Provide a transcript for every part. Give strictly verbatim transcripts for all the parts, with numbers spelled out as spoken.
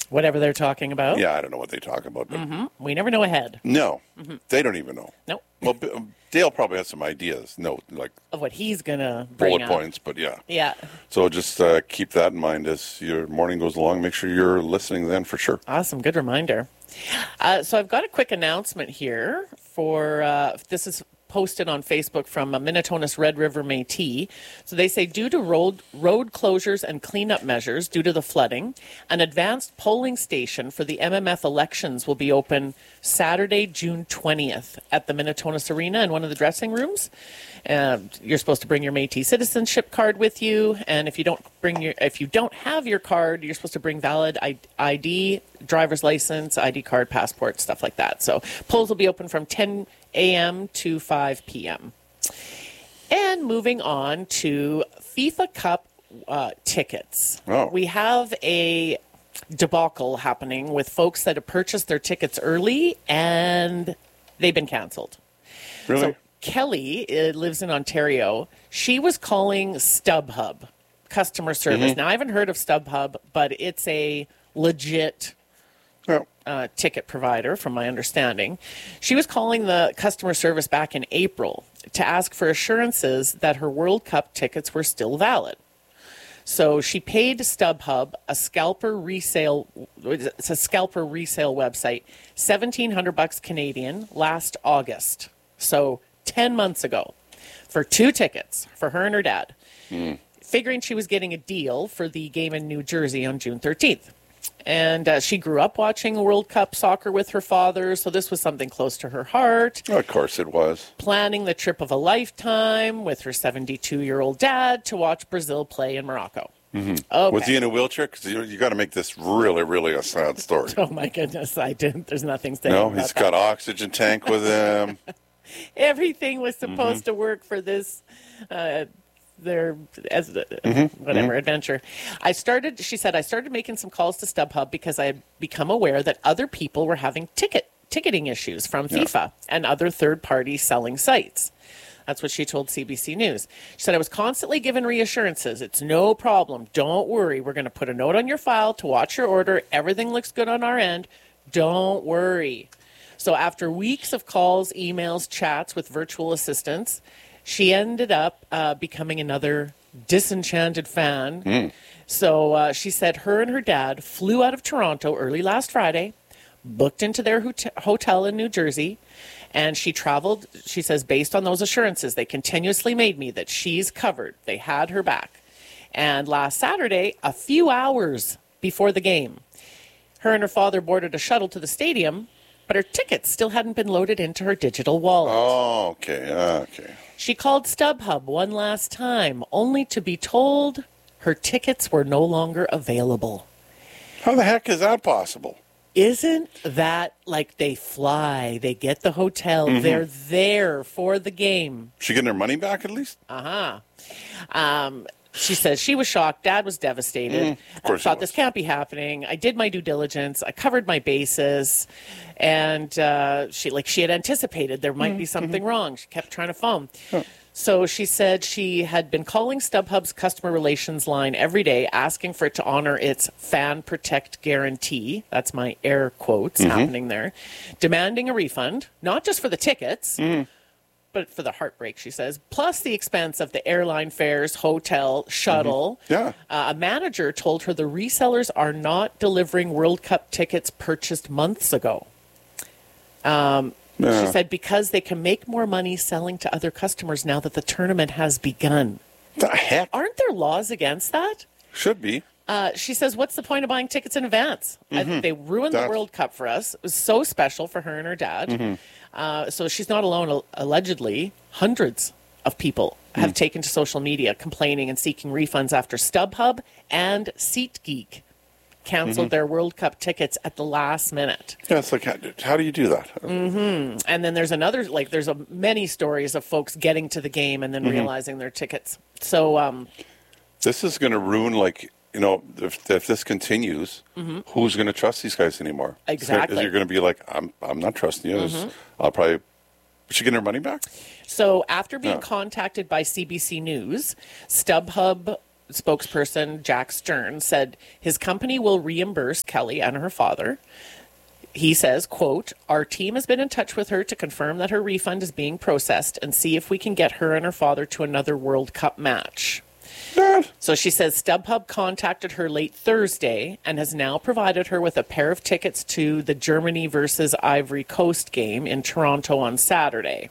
Whatever they're talking about. Yeah, I don't know what they talk about. But Mm-hmm. We never know ahead. No, mm-hmm. They don't even know. Nope. Well, Dale probably has some ideas. No, like of what he's gonna bring bullet up. points, but yeah. Yeah. So just uh, keep that in mind as your morning goes along. Make sure you're listening then for sure. Awesome. Good reminder. Uh, so I've got a quick announcement here for uh, this is posted on Facebook from uh, Minnetonka's Red River Métis. So they say due to road road closures and cleanup measures due to the flooding, an advanced polling station for the M M F elections will be open Saturday, June twentieth at the Minnetonka Arena in one of the dressing rooms. Uh, you're supposed to bring your Métis citizenship card with you, and if you don't bring your if you don't have your card, you're supposed to bring valid I D, driver's license, I D card, passport, stuff like that. So polls will be open from ten a.m. to five p.m. And moving on to FIFA Cup uh, tickets. Oh. We have a debacle happening with folks that have purchased their tickets early and they've been canceled. Really? So Kelly uh, lives in Ontario. She was calling StubHub customer service. Mm-hmm. Now, I haven't heard of StubHub, but it's a legit Yeah. uh, ticket provider, from my understanding. She was calling the customer service back in April to ask for assurances that her World Cup tickets were still valid. So she paid StubHub, a scalper resale, it's a scalper resale website, seventeen hundred bucks Canadian last August. So ten months ago for two tickets for her and her dad, mm. figuring she was getting a deal for the game in New Jersey on June thirteenth. And uh, she grew up watching World Cup soccer with her father, so this was something close to her heart. Oh, of course it was. Planning the trip of a lifetime with her seventy-two-year-old dad to watch Brazil play in Morocco. Mm-hmm. Okay. Was he in a wheelchair? Because you, you got to make this really, really a sad story. Oh, my goodness, I didn't. There's nothing saying No, about he's that. got oxygen tank with him. Everything was supposed mm-hmm. to work for this uh their as mm-hmm. whatever mm-hmm. adventure. I started she said I started making some calls to StubHub because I had become aware that other people were having ticket ticketing issues from FIFA yeah. and other third-party selling sites. That's what she told C B C News. She said, I was constantly given reassurances. It's no problem. Don't worry. We're going to put a note on your file to watch your order. Everything looks good on our end. Don't worry. So after weeks of calls, emails, chats with virtual assistants, she ended up uh, becoming another disenchanted fan. Mm. So uh, she said her and her dad flew out of Toronto early last Friday, booked into their hot- hotel in New Jersey, and she traveled, she says, based on those assurances, they continuously made me that she's covered. They had her back. And last Saturday, a few hours before the game, her and her father boarded a shuttle to the stadium, but her tickets still hadn't been loaded into her digital wallet. Oh, okay, okay. She called StubHub one last time, only to be told her tickets were no longer available. How the heck is that possible? Isn't that like they fly, they get the hotel, mm-hmm. they're there for the game. She getting her money back at least? Uh-huh. Um, she says she was shocked. Dad was devastated. Mm, of course I thought this can't be happening. I did my due diligence. I covered my bases. And uh, she like she had anticipated there might mm-hmm. be something wrong. She kept trying to phone. Huh. So she said she had been calling StubHub's customer relations line every day, asking for it to honor its fan protect guarantee. That's my air quotes mm-hmm. happening there. Demanding a refund, not just for the tickets, mm-hmm. but for the heartbreak, she says, plus the expense of the airline fares, hotel, shuttle. Mm-hmm. Yeah. Uh, a manager told her the resellers are not delivering World Cup tickets purchased months ago. Um, yeah. She said because they can make more money selling to other customers now that the tournament has begun. The heck? Aren't there laws against that? Should be. Uh, she says, what's the point of buying tickets in advance? Mm-hmm. I, they ruined That's... the World Cup for us. It was so special for her and her dad. Mm-hmm. Uh, so she's not alone. Allegedly, hundreds of people mm. have taken to social media complaining and seeking refunds after StubHub and SeatGeek canceled mm-hmm. their World Cup tickets at the last minute. Yeah, it's like, how, how do you do that? Mm-hmm. And then there's another, like, there's a, many stories of folks getting to the game and then mm-hmm. realizing their tickets. So, um, this is going to ruin, like, you know, if, if this continues, mm-hmm. who's going to trust these guys anymore? Exactly. Is you're going to be like, I'm I'm not trusting you. Mm-hmm. I'll probably, is she getting her money back? So after being no. contacted by C B C News, StubHub spokesperson Jack Stern said his company will reimburse Kelly and her father. He says, quote, our team has been in touch with her to confirm that her refund is being processed and see if we can get her and her father to another World Cup match. Dad. So she says StubHub contacted her late Thursday and has now provided her with a pair of tickets to the Germany versus Ivory Coast game in Toronto on Saturday.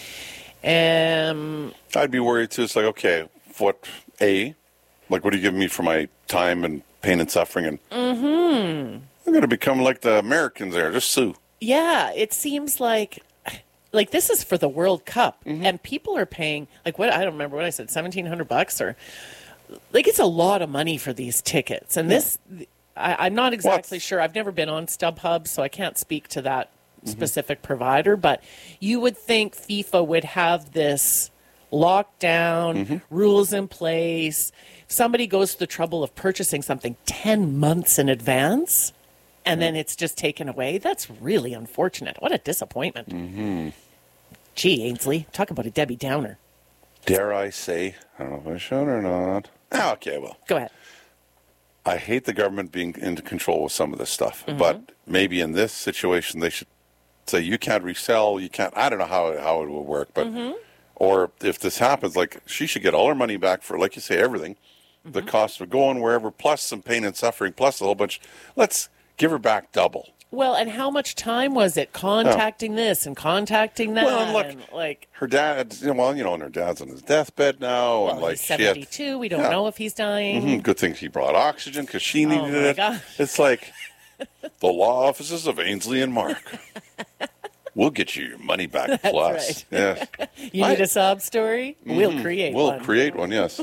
Um, I'd be worried too. It's like, okay, what, A, like, what are you giving me for my time and pain and suffering? And mm-hmm. I'm going to become like the Americans there, just sue. Yeah, it seems like, like this is for the World Cup, Mm-hmm. and people are paying, like what, I don't remember what I said, seventeen hundred bucks or, like it's a lot of money for these tickets. And this, I, I'm not exactly What? sure. I've never been on StubHub, so I can't speak to that specific provider, but you would think FIFA would have this lockdown, Mm-hmm. rules in place. If somebody goes to the trouble of purchasing something ten months in advance and then it's just taken away, that's really unfortunate. What a disappointment. Mm-hmm. Gee, Ainsley, talk about a Debbie Downer. Dare I say, I don't know if I should or not. Ah, okay, well. Go ahead. I hate the government being in control of some of this stuff, Mm-hmm. but maybe in this situation they should say you can't resell, you can't. I don't know how how it will work, but Mm-hmm. or if this happens, like she should get all her money back for, like you say, everything, the Mm-hmm. cost of going wherever, plus some pain and suffering, plus a whole bunch. Let's give her back double. Well, and how much time was it contacting this and contacting that? Well, and look, and, like, Her dad, you know, well, you know, and her dad's on his deathbed now, and well, like he's she had- seventy-two. We don't yeah. know if he's dying. Mhm, good thing he brought oxygen because she needed my it. God. It's like the law offices of Ainsley and Mark. We'll get you your money back plus. right. Yes. You I- need a sob story? We'll create We'll one. create one, yes.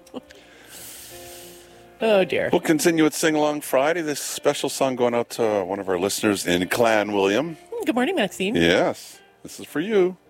Oh, dear. We'll continue with Sing Along Friday. This special song going out to one of our listeners in Clan William. Good morning, Maxine. Yes. This is for you.